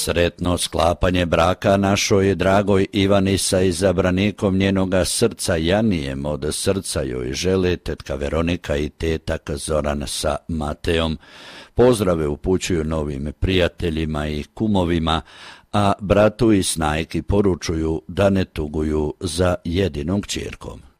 Sretno sklapanje braka našoj dragoj Ivani sa izabranikom njenoga srca Janijem, od srca joj žele tetka Veronika i tetak Zoran sa Mateom. Pozdrave upućuju novim prijateljima i kumovima, a bratu i snajki poručuju da ne tuguju za jedinom kćerkom.